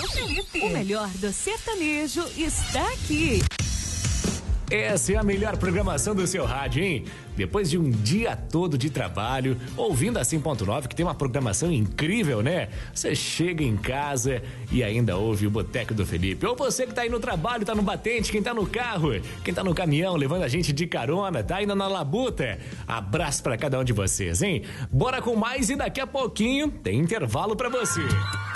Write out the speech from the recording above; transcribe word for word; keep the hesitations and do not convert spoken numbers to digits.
Felipe. O melhor do sertanejo está aqui. Essa é a melhor programação do seu rádio, hein? Depois de um dia todo de trabalho, ouvindo a cem ponto nove, que tem uma programação incrível, né? Você chega em casa e ainda ouve o Boteco do Felipe. Ou você que tá aí no trabalho, tá no batente, quem tá no carro, quem tá no caminhão, levando a gente de carona, tá indo na labuta. Abraço pra cada um de vocês, hein? Bora com mais e daqui a pouquinho tem intervalo pra você.